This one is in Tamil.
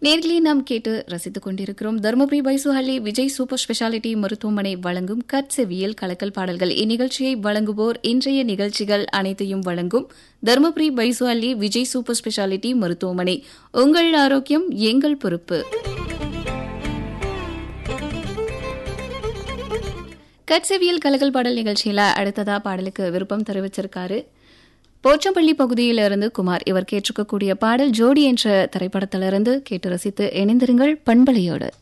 நேர்களே நாம் கேட்டு ரசித்துக் கொண்டிருக்கிறோம். தருமபுரி பைசுஹள்ளி விஜய் சூப்பர் ஸ்பெஷாலிட்டி மருத்துவமனை வழங்கும் கற்செவியல் கலக்கல் பாடல்கள். இந்நிகழ்ச்சியை வழங்குவோர் இன்றைய நிகழ்ச்சிகள் அனைத்தையும் வழங்கும் தருமபுரி பைசுஹள்ளி விஜய் சூப்பர் ஸ்பெஷாலிட்டி மருத்துவமனை. உங்கள் ஆரோக்கியம் எங்கள் பொறுப்பு. கற்செவியல் கலக்கல் பாடல் நிகழ்ச்சியில அடுத்ததா பாடலுக்கு விருப்பம் தெரிவிச்சிருக்காரு போச்சம்பள்ளி பகுதியிலிருந்து குமார். இவர் கேட்டிருக்கக்கூடிய பாடல் ஜோடி என்ற திரைப்படத்திலிருந்து கேட்டு ரசித்து இணைந்திருங்கள் பண்பலையோடு.